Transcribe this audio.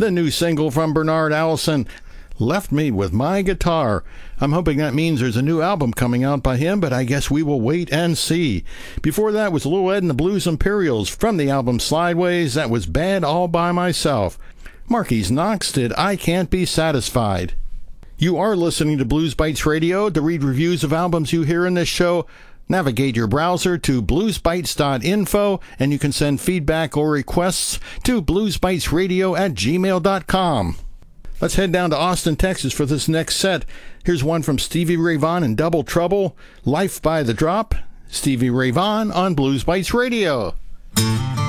the new single from Bernard Allison, Left Me With My Guitar. I'm hoping that means there's a new album coming out by him, but I guess we will wait and see. Before that was Lil Ed and the Blues Imperials from the album Slideways. That was Bad All By Myself. Marquise Knox did I Can't Be Satisfied. You are listening to Blues Bites Radio. To read reviews of albums you hear in this show, navigate your browser to bluesbites.info, and you can send feedback or requests to bluesbitesradio@gmail.com. Let's head down to Austin, Texas for this next set. Here's one from Stevie Ray Vaughan and Double Trouble, Life by the Drop. Stevie Ray Vaughan on Blues Bites Radio.